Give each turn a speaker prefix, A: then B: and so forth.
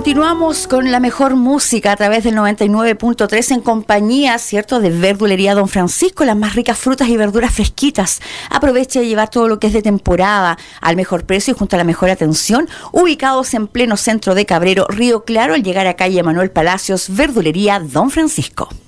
A: Continuamos con la mejor música a través del 99.3 en compañía, ¿cierto?, de Verdulería Don Francisco, las más ricas frutas y verduras fresquitas. Aproveche de llevar todo lo que es de temporada al mejor precio y junto a la mejor atención, ubicados en pleno centro de Cabrero, Río Claro, al llegar a calle Manuel Palacios, Verdulería Don Francisco.